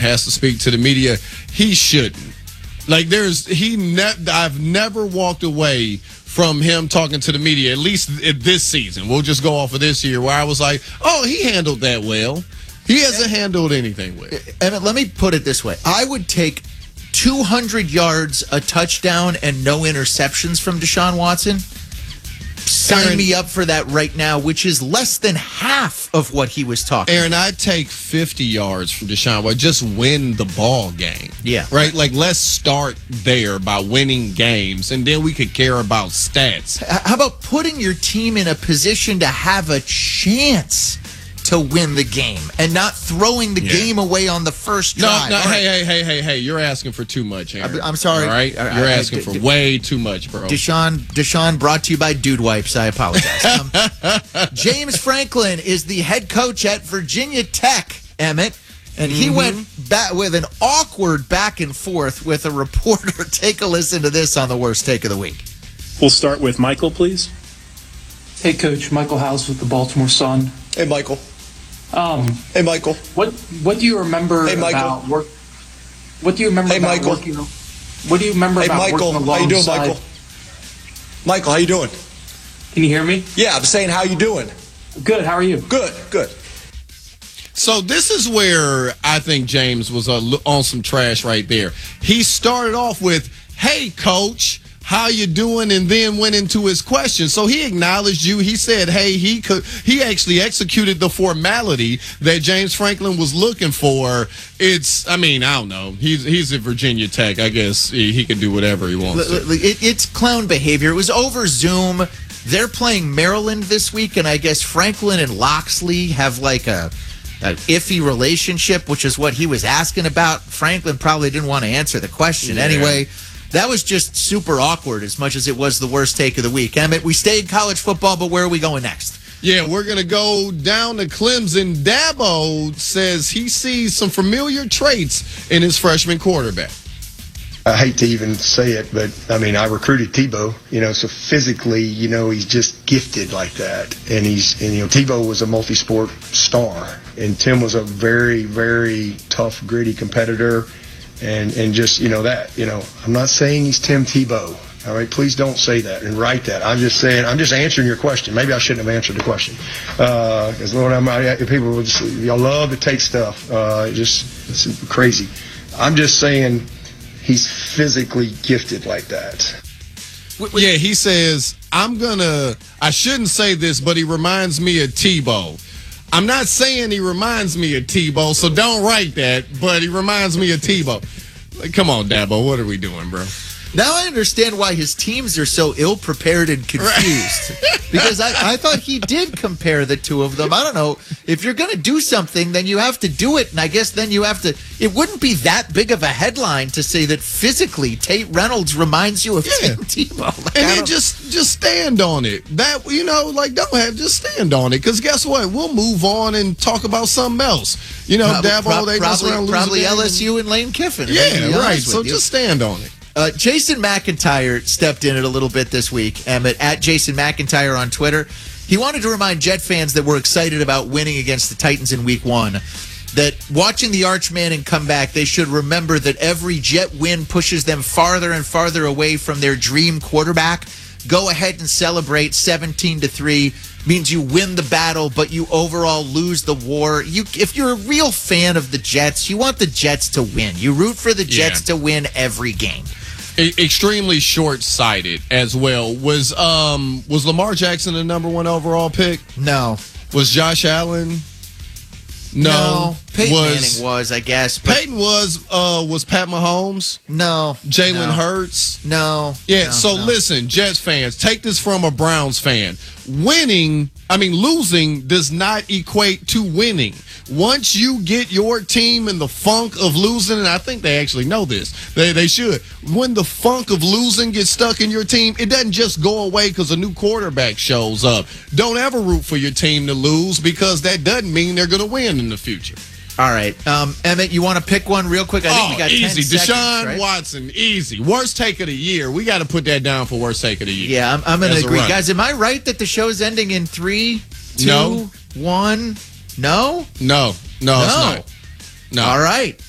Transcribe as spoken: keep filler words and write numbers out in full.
has to speak to the media, he shouldn't. Like, there's he. Ne- I've never walked away from him talking to the media, at least this season. We'll just go off of this year, where I was like, oh, he handled that well. He hasn't handled anything well. Emmett, let me put it this way. I would take two hundred yards, a touchdown, and no interceptions from Deshaun Watson. Sign Aaron, me up for that right now, which is less than half of what he was talking Aaron, about. I'd take fifty yards from Deshaun Watson. Just win the ball game. Yeah. Right? Like, let's start there by winning games, and then we could care about stats. How about putting your team in a position to have a chance to win the game and not throwing the yeah. game away on the first drive? No, no, All hey, right. hey, hey, hey, hey, you're asking for too much, Aaron. I'm sorry. All right? You're I, I, asking I, for D- way too much, bro. Deshaun, Deshaun brought to you by Dude Wipes. I apologize. Um, James Franklin is the head coach at Virginia Tech, Emmett, and he mm-hmm. went back with an awkward back and forth with a reporter. Take a listen to this on the worst take of the week. We'll start with Michael, please. Hey, Coach. Michael House with the Baltimore Sun. Hey, Michael. Um, hey, Michael. What What do you remember hey, about work? What do you remember hey, about Michael. working? What do you remember hey, about Michael. working How you doing, alongside? Michael? Michael, how you doing? Can you hear me? Yeah, I'm saying, how you doing? Good. How are you? Good. Good. So this is where I think James was uh, on some trash right there. He started off with, "Hey, Coach, how you doing?" and then went into his question. So he acknowledged you. He said, hey, he could. He actually executed the formality that James Franklin was looking for. It's, I mean, I don't know. He's he's at Virginia Tech. I guess he, he can do whatever he wants to. It, it's clown behavior. It was over Zoom. They're playing Maryland this week, and I guess Franklin and Loxley have like a, a iffy relationship, which is what he was asking about. Franklin probably didn't want to answer the question yeah. anyway. That was just super awkward as much as it was the worst take of the week. Emmett, we stayed college football, but where are we going next? Yeah, we're going to go down to Clemson. Dabo says he sees some familiar traits in his freshman quarterback. I hate to even say it, but, I mean, I recruited Tebow, you know, so physically, you know, he's just gifted like that. And he's, and, you know, Tebow was a multi-sport star, and Tim was a very, very tough, gritty competitor. And and just, you know, that, you know, I'm not saying he's Tim Tebow. All right, please don't say that and write that. I'm just saying, I'm just answering your question. Maybe I shouldn't have answered the question. Because, uh, Lord, I'm, I, people will just, y'all love to take stuff. Uh, just, it's crazy. I'm just saying he's physically gifted like that. Yeah, he says, I'm going to, I shouldn't say this, but he reminds me of Tebow. I'm not saying he reminds me of Tebow, so don't write that, but he reminds me of Tebow. Like, come on, Dabo, what are we doing, bro? Now I understand why his teams are so ill-prepared and confused. Because I, I thought he did compare the two of them. I don't know. If you're going to do something, then you have to do it. And I guess then you have to. It wouldn't be that big of a headline to say that physically Tate Reynolds reminds you of yeah. Tim Tebow. Like, and then just, just stand on it. That, you know, like, don't have, just stand on it. Because guess what? We'll move on and talk about something else. You know, Probably, Dabo, they probably, just around probably losing L S U and, and Lane Kiffin. Yeah, right. So just stand on it. Uh, Jason McIntyre stepped in it a little bit this week. Emmett, at Jason McIntyre on Twitter. He wanted to remind Jet fans that were excited about winning against the Titans in week one that watching the Arch Manning come back, they should remember that every Jet win pushes them farther and farther away from their dream quarterback. Go ahead and celebrate. Seventeen to three means you win the battle, but you overall lose the war. You, if you're a real fan of the Jets, you want the Jets to win. You root for the Jets yeah. to win every game. Extremely short-sighted as well. Was um was Lamar Jackson the number one overall pick? No. Was Josh Allen? No. no. Peyton was, Manning was, I guess. But Peyton was uh was Pat Mahomes? No. Jalen no. Hurts? No. Yeah, no, so no. listen, Jets fans, take this from a Browns fan. Winning, I mean losing does not equate to winning. Once you get your team in the funk of losing, and I think they actually know this, they they should. When the funk of losing gets stuck in your team, it doesn't just go away because a new quarterback shows up. Don't ever root for your team to lose because that doesn't mean they're going to win in the future. All right. Um, Emmett, you want to pick one real quick? I think oh, we got easy. ten Deshaun seconds, right? Watson, easy. Worst take of the year. We got to put that down for worst take of the year. Yeah, I'm, I'm going to agree. Runner. Guys, am I right that the show's ending in three, two, no. one? No? No. No, no. it's not. No. All right.